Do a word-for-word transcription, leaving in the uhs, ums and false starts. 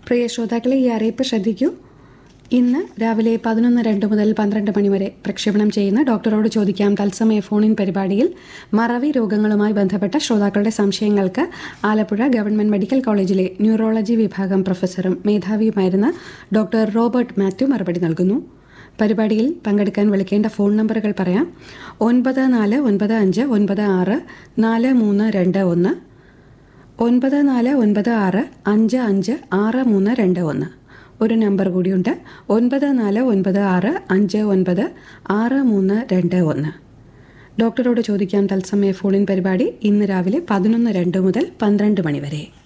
പ്രിയ ശ്രോതാക്കളെ, ഈ അറിയിപ്പ് ശ്രദ്ധിക്കൂ. ഇന്ന് രാവിലെ പതിനൊന്ന് രണ്ട് മുതൽ പന്ത്രണ്ട് മണിവരെ പ്രക്ഷേപണം ചെയ്യുന്ന ഡോക്ടറോട് ചോദിക്കാം തത്സമയ ഫോണിൻ പരിപാടിയിൽ മറവി രോഗങ്ങളുമായി ബന്ധപ്പെട്ട ശ്രോതാക്കളുടെ സംശയങ്ങൾക്ക് ആലപ്പുഴ ഗവൺമെന്റ് മെഡിക്കൽ കോളേജിലെ ന്യൂറോളജി വിഭാഗം പ്രൊഫസറും മേധാവിയുമായിരുന്ന ഡോക്ടർ റോബർട്ട് മാത്യു മറുപടി നൽകുന്നു. പരിപാടിയിൽ പങ്കെടുക്കാൻ വിളിക്കേണ്ട ഫോൺ നമ്പറുകൾ പറയാം. ഒൻപത് നാല് ഒൻപത് അഞ്ച് ഒൻപത് ആറ് നാല് മൂന്ന് രണ്ട് ഒന്ന്, ഒൻപത് നാല് ഒൻപത് ആറ് അഞ്ച് അഞ്ച് ആറ് മൂന്ന് രണ്ട് ഒന്ന്. ഒരു നമ്പർ കൂടിയുണ്ട്, ഒൻപത് നാല് ഒൻപത് ആറ് അഞ്ച് ഒൻപത് ആറ് മൂന്ന് രണ്ട് ഒന്ന്. ഡോക്ടറോട് ചോദിക്കാം തത്സമയ ഫോണിൻ പരിപാടി ഇന്ന് രാവിലെ പതിനൊന്ന് രണ്ട് മുതൽ പന്ത്രണ്ട് മണി വരെ.